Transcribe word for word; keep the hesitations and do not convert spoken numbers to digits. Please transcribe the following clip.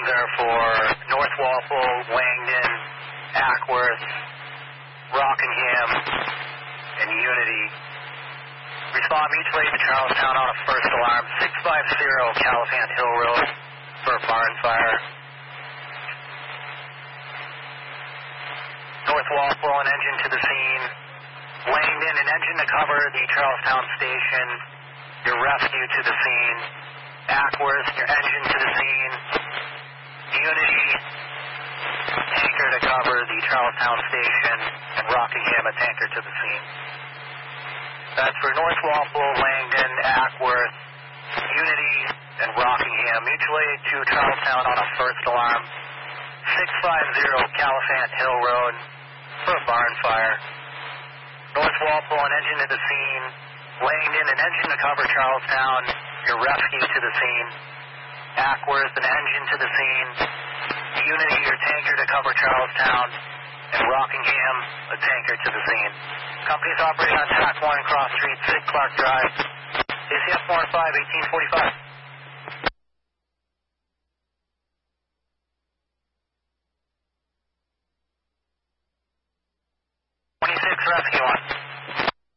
are for North Walpole, Langdon, Ackworth, Rockingham, and Unity. Respond mutually to Charlestown on a first alarm, six five zero Califant Hill Road for a barn fire. North Walpole, an engine to the scene. Langdon, an engine to cover the Charlestown station. Your rescue to the scene. Ackworth, your engine to the scene. Unity, tanker to cover the Charlestown station. And Rockingham, a tanker to the scene. That's for North Walpole, Langdon, Ackworth, Unity, and Rockingham. Mutual aid to Charlestown on a first alarm. six five zero Califant Hill Road for a barn fire. North Walpole, an engine to the scene. Langdon, an engine to cover Charlestown. Your rescue to the scene. Ackworth, an engine to the scene. Unity, your tanker to cover Charlestown. And Rockingham, a tanker to the scene. Companies operating on Tack one, Cross Street, Sid Clark Drive. A C F four five, eighteen forty-five.